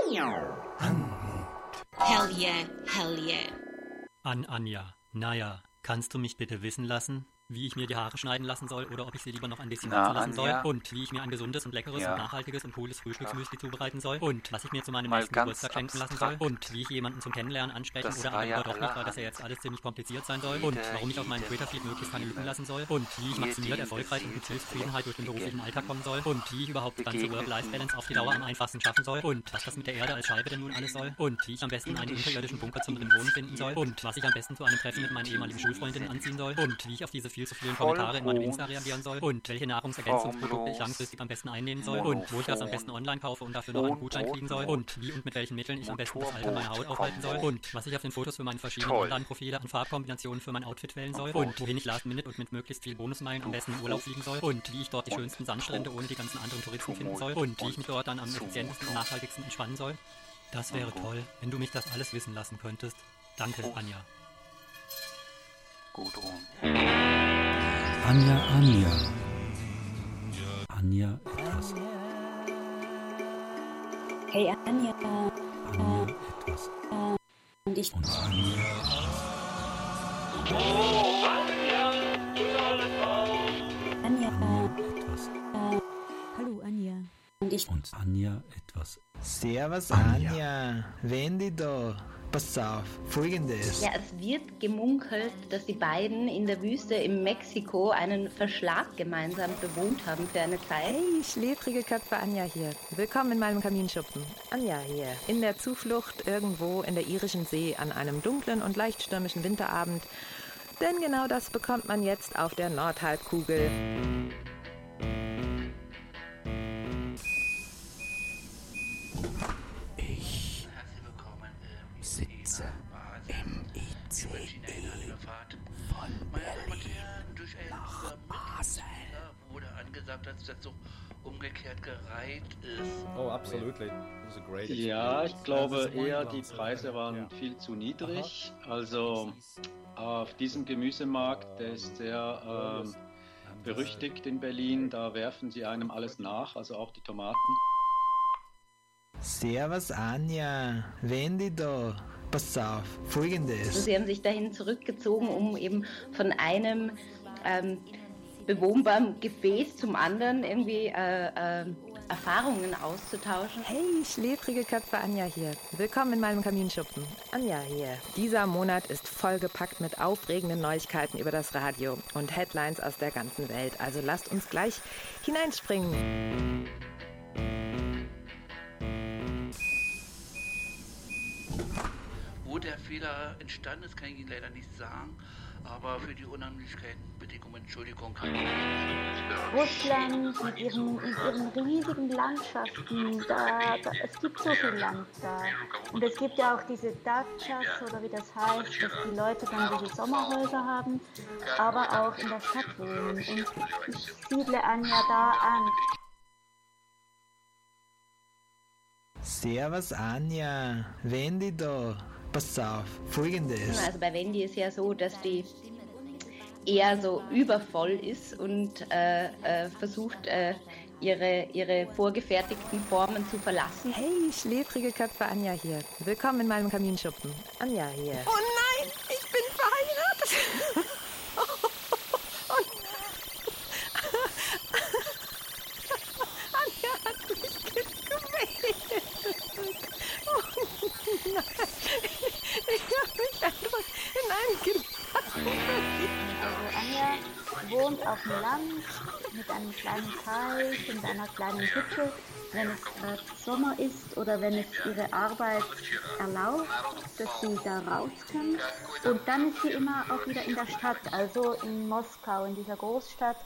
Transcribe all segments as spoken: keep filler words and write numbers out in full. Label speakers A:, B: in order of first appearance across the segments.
A: Hell yeah, hell yeah.
B: An Anja. Naja, kannst du mich bitte wissen lassen, wie ich mir die Haare schneiden lassen soll oder ob ich sie lieber noch ein bisschen
C: Na,
B: wachsen lassen soll
C: Anja?
B: und wie ich mir ein gesundes und leckeres
C: Ja.
B: und nachhaltiges und cooles Frühstücksmüsli zubereiten soll und was ich mir zu meinem
C: Mal
B: nächsten
C: ganz
B: Geburtstag schenken lassen soll
C: abstrakt.
B: und wie ich jemanden zum Kennenlernen ansprechen
C: Das
B: oder
C: war
B: aber
C: ja
B: lieber doch nicht, weil das ja
C: allerhand.
B: jetzt alles ziemlich kompliziert sein soll
C: Jede,
B: und warum ich auf meinem
C: jede,
B: Twitter-Feed möglichst keine Lücken
C: jede,
B: lassen soll und wie ich maximiert
C: jede
B: erfolgreich und mit viel
C: beseelte
B: Zufriedenheit durch den beruflichen
C: Begegnung
B: Alltag kommen soll und wie ich überhaupt dann zur
C: begegneten
B: Work-Life-Balance auf die Dauer am einfachsten schaffen soll und was das mit der Erde als Scheibe denn nun alles soll und wie ich am besten einen unterirdischen Bunker zum drin Wohnen finden soll und was ich am besten zu einem Treffen mit meinen ehemaligen Schulfreundinnen anziehen soll und wie ich auf diese viel zu vielen Kommentare in meinem Insta reagieren soll und welche Nahrungsergänzungsprodukte ich langfristig am besten einnehmen soll und wo ich das am besten online kaufe und dafür noch einen Gutschein kriegen soll und wie und mit welchen Mitteln ich am besten das Alter meiner Haut aufhalten soll und was ich auf den Fotos für meine verschiedenen
C: Toll.
B: Online-Profile an Farbkombinationen für mein Outfit wählen soll und wohin ich last minute und mit möglichst viel Bonusmeilen am besten in Urlaub fliegen soll und wie ich dort die schönsten Sandstrände ohne die ganzen anderen Touristen finden soll und wie ich mich dort dann am effizientesten und nachhaltigsten entspannen soll. Das wäre toll, wenn du mich das alles wissen lassen könntest. Danke, Anja.
C: Gudrun.
D: Anja, Anja. Anja etwas.
E: Hey Anja.
D: Anja etwas.
E: Und ich.
D: Und Anja.
E: Anja.
D: Etwas.
E: Hallo Anja. Und ich.
D: Und Anja etwas.
F: Servus
D: Anja.
F: Anja, Wendy da. Pass auf, folgendes.
G: Ja, es wird gemunkelt, dass die beiden in der Wüste in Mexiko einen Verschlag gemeinsam bewohnt haben für eine Zeit.
H: Hey, schläfrige Köpfe, Anja hier. Willkommen in meinem Kaminschuppen. Anja hier. In der Zuflucht irgendwo in der irischen See an einem dunklen und leicht stürmischen Winterabend. Denn genau das bekommt man jetzt auf der Nordhalbkugel.
D: Ich sitze im I C E von Berlin nach Basel.
I: Wurde angesagt, dass das so umgekehrt gereiht ist.
J: Oh, absolutely. It was a great
K: Ja, ich
J: experience.
K: glaube eher, die Preise waren viel zu niedrig. Also auf diesem Gemüsemarkt, der ist sehr ähm, berüchtigt in Berlin, da werfen sie einem alles nach, also auch die Tomaten.
F: Servus Anja, Wendy da. Pass auf, folgendes.
G: Also sie haben sich dahin zurückgezogen, um eben von einem ähm, bewohnbaren Gefäß zum anderen irgendwie äh, äh, Erfahrungen auszutauschen.
H: Hey, schläfrige Köpfe, Anja hier. Willkommen in meinem Kaminschuppen. Anja hier. Dieser Monat ist vollgepackt mit aufregenden Neuigkeiten über das Radio und Headlines aus der ganzen Welt. Also lasst uns gleich hineinspringen.
I: Wo der Fehler entstanden ist, kann ich Ihnen leider nicht sagen. Aber für die Unannehmlichkeiten bitte ich um Entschuldigung.
E: Russland mit ihren, mit ihren riesigen Landschaften, da, da, es gibt so viel Land da. Und es gibt ja auch diese Dachas oder wie das heißt, dass die Leute dann diese Sommerhäuser haben, aber auch in der Stadt wohnen. Und ich siedle Anja da an.
F: Servus Anja, Wendy da. Pass auf, folgendes.
G: Also bei Wendy ist ja so, dass die eher so übervoll ist und äh, äh, versucht, äh, ihre, ihre vorgefertigten Formen zu verlassen.
H: Hey, schläfrige Köpfe, Anja hier. Willkommen in meinem Kaminschuppen. Anja hier. Oh nein, ich bin verheiratet. Oh nein. Anja hat mich gequält. Oh nein. Ich habe mich einfach in einen Gedanken verliebt.
E: Also Anja wohnt auf dem Land mit einem kleinen Teich und einer kleinen Hütte, wenn es gerade Sommer ist oder wenn es ihre Arbeit erlaubt, dass sie da raus kann. Und dann ist sie immer auch wieder in der Stadt, also in Moskau, in dieser Großstadt.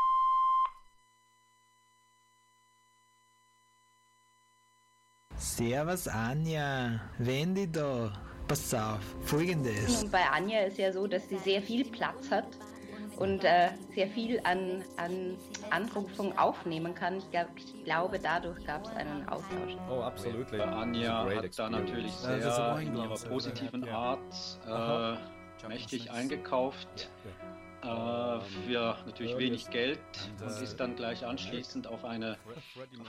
F: Servus Anja, Wendy da. Pass auf, folgendes.
G: Und bei Anja ist ja so, dass sie sehr viel Platz hat und äh, sehr viel an, an Anrufungen aufnehmen kann. Ich, glaub, ich glaube, dadurch gab es einen Austausch.
J: Oh, absolutely.
K: Anja
J: It was a great
K: hat da natürlich
J: experience. Uh, there's a
K: sehr
J: wine
K: in ihrer
J: glass over
K: positiven
J: there.
K: Art äh,
J: Aha.
K: mächtig eingekauft. Äh, für natürlich wenig Geld und ist dann gleich anschließend auf eine, auf